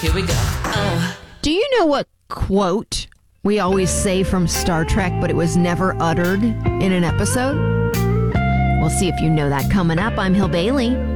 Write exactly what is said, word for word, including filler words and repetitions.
Here we go. Oh. Do you know what quote we always say from Star Trek, but it was never uttered in an episode? We'll see if you know that coming up. I'm Hill Bailey.